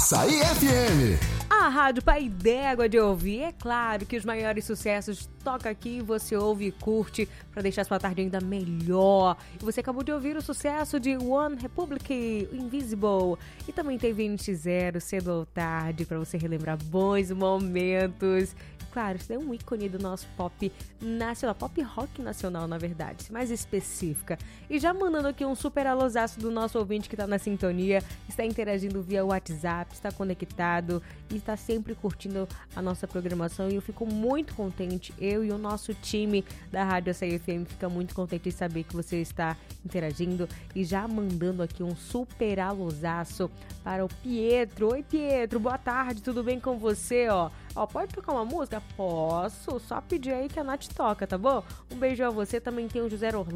Açaí FM. A Rádio Pai d'Égua de ouvir. É claro que os maiores sucessos toca aqui, você ouve e curte para deixar sua tarde ainda melhor. E você acabou de ouvir o sucesso de One Republic, Invisible. E também teve NX0, Cedo ou Tarde, para você relembrar bons momentos. Claro, isso é um ícone do nosso pop nacional, pop rock nacional, na verdade, mais específica. E já mandando aqui um super alôzaço do nosso ouvinte que está na sintonia, está interagindo via WhatsApp, está conectado e está sempre curtindo a nossa programação. E eu fico muito contente, eu e o nosso time da Rádio Açaí FM fica muito contente em saber que você está interagindo e já mandando aqui um super alôzaço para o Pietro. Oi, Pietro, boa tarde, tudo bem com você, ó? Ó, pode tocar uma música? Posso, só pedir aí que a Nath toca, tá bom? Um beijo a você, também tem o José Orlando.